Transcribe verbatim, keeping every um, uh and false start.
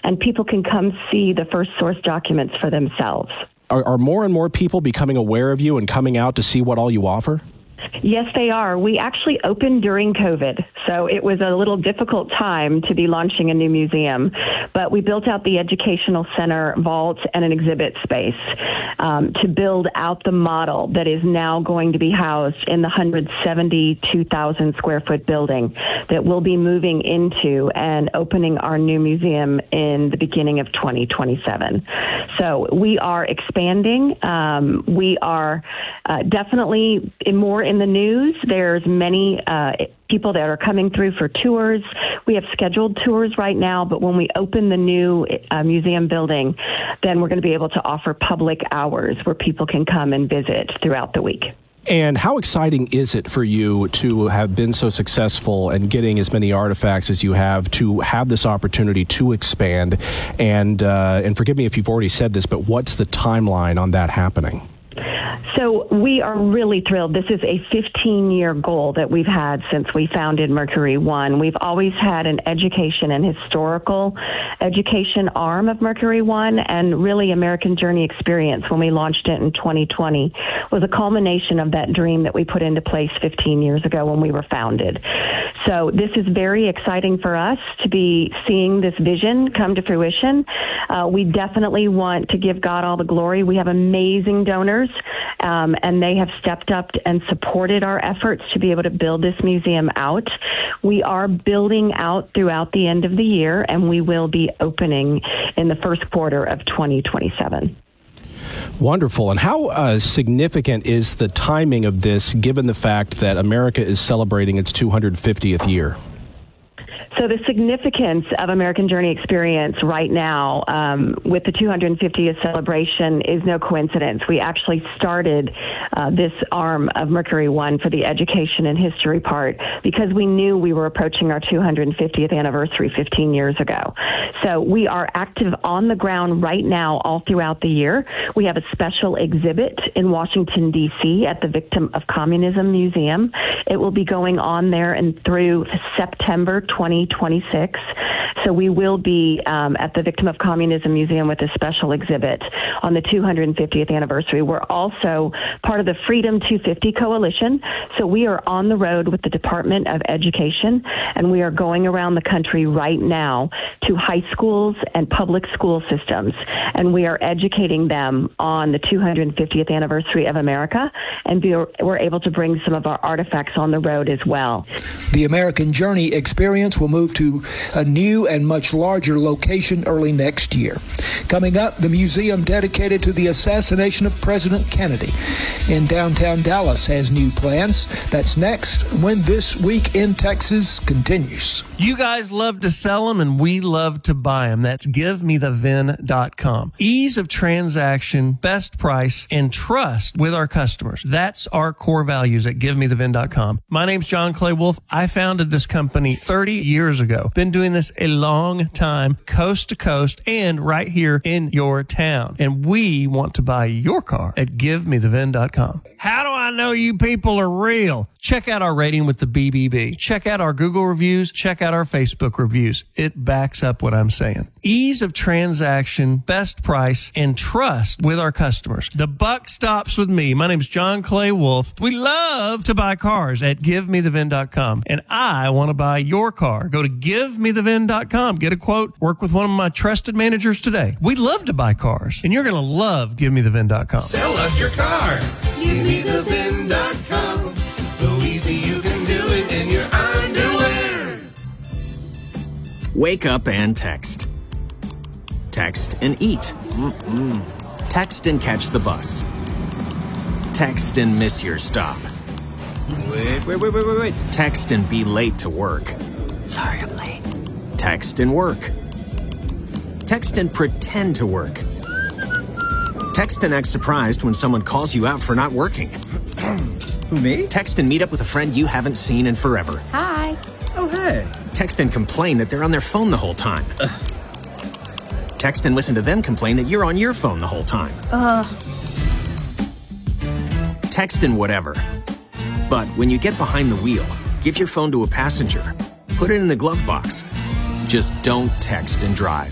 and people can come see the first source documents for themselves. Are, are more and more people becoming aware of you and coming out to see what all you offer? Yes, they are. We actually opened during COVID, so it was a little difficult time to be launching a new museum. But we built out the educational center, vault, and an exhibit space um, to build out the model that is now going to be housed in the one hundred seventy-two thousand square foot building that we'll be moving into and opening our new museum in the beginning of twenty twenty-seven. So we are expanding. Um, we are uh, definitely in more in the news. There's many uh, people that are coming through for tours. We have scheduled tours right now, but when we open the new uh, museum building, then we're going to be able to offer public hours where people can come and visit throughout the week. And how exciting is it for you to have been so successful and getting as many artifacts as you have, to have this opportunity to expand? And uh, and forgive me if you've already said this, but what's the timeline on that happening? So we are really thrilled. This is a fifteen-year goal that we've had since we founded Mercury One. We've always had an education and historical education arm of Mercury One, and really American Journey Experience, when we launched it in twenty twenty, was a culmination of that dream that we put into place fifteen years ago when we were founded. So this is very exciting for us to be seeing this vision come to fruition. Uh, we definitely want to give God all the glory. We have amazing donors. Um, and they have stepped up and supported our efforts to be able to build this museum out. We are building out throughout the end of the year, and we will be opening in the first quarter of twenty twenty-seven. Wonderful. And how uh, significant is the timing of this, given the fact that America is celebrating its two hundred fiftieth year? So the significance of American Journey Experience right now um, with the two hundred fiftieth celebration is no coincidence. We actually started uh, this arm of Mercury One for the education and history part because we knew we were approaching our two hundred fiftieth anniversary fifteen years ago. So we are active on the ground right now all throughout the year. We have a special exhibit in Washington, D C at the Victim of Communism Museum. It will be going on there and through September twenty twenty-six. So we will be um, at the Victim of Communism Museum with a special exhibit on the two hundred fiftieth anniversary. We're also part of the Freedom two fifty Coalition. So we are on the road with the Department of Education, and we are going around the country right now to high schools and public school systems, and we are educating them on the two hundred fiftieth anniversary of America, and we're able to bring some of our artifacts on the road as well. The American Journey Experience will move to a new and much larger location early next year. Coming up, the museum dedicated to the assassination of President Kennedy in downtown Dallas has new plans. That's next when This Week in Texas continues. You guys love to sell them, and we love to buy them. That's give me the V I N dot com. Ease of transaction, best price, and trust with our customers. That's our core values at give me the V I N dot com. My name's John Clay Wolf. I founded this company thirty years ago. Been doing this a long time, coast to coast, and right here in your town. And we want to buy your car at give me the V I N dot com. How do I know you people are real? Check out our rating with the B B B. Check out our Google reviews. Check out our Facebook reviews. It backs up what I'm saying. Ease of transaction, best price, and trust with our customers. The buck stops with me. My name's John Clay Wolf. We love to buy cars at give me the V I N dot com. And I want to buy your car. Go to give me the V I N dot com. Get a quote. Work with one of my trusted managers today. We love to buy cars. And you're going to love give me the V I N dot com. Sell us your car. give me the V I N dot com. So easy you can do it in your underwear. Wake up and text. Text and eat. Mm-mm. Text and catch the bus. Text and miss your stop. Wait, wait, wait, wait, wait, wait. Text and be late to work. Sorry, I'm late. Text and work. Text and pretend to work. Text and act surprised when someone calls you out for not working. Who, me? Text and meet up with a friend you haven't seen in forever. Hi. Oh, hey. Text and complain that they're on their phone the whole time. Ugh. Text and listen to them complain that you're on your phone the whole time. Ugh. Text and whatever. But when you get behind the wheel, give your phone to a passenger. Put it in the glove box. Just don't text and drive.